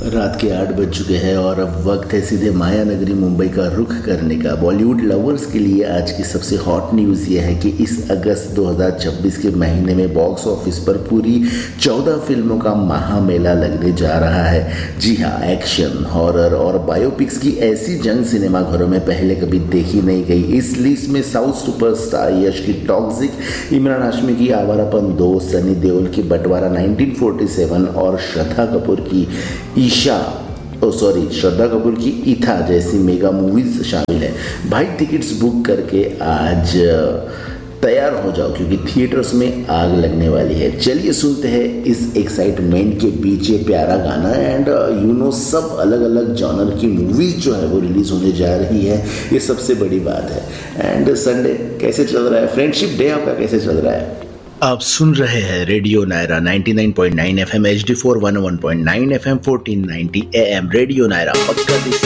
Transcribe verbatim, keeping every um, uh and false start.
रात के आठ बज चुके हैं और अब वक्त है सीधे माया नगरी मुंबई का रुख करने का। बॉलीवुड लवर्स के लिए आज की सबसे हॉट न्यूज़ ये है कि इस अगस्त दो हज़ार छब्बीस के महीने में बॉक्स ऑफिस पर पूरी चौदह फिल्मों का महामेला लगने जा रहा है। जी हाँ, एक्शन, हॉरर और बायोपिक्स की ऐसी जंग सिनेमाघरों में पहले कभी देखी नहीं गई। इस लिस्ट में साउथ सुपरस्टार यश की टॉक्सिक, इमरान हाशमी की आवारापन दो, सनी देओल की बंटवारा नाइनटीन फोर्टी सेवन और श्रद्धा कपूर की ईशा ओ सॉरी श्रद्धा कपूर की ईथा जैसी मेगा मूवीज शामिल है। भाई टिकट्स बुक करके आज तैयार हो जाओ क्योंकि थिएटर्स में आग लगने वाली है। चलिए सुनते हैं इस एक्साइटमेंट के बीच ये प्यारा गाना। एंड यू नो सब अलग अलग जॉनर की मूवीज जो है वो रिलीज होने जा रही है, ये सबसे बड़ी बात है। एंड संडे कैसे चल रहा है, फ्रेंडशिप डे आपका कैसे चल रहा है? आप सुन रहे हैं radio Naira ninety nine point nine FM, H D four one one point nine FM, fourteen ninety am. Radio Naira पक्का देसी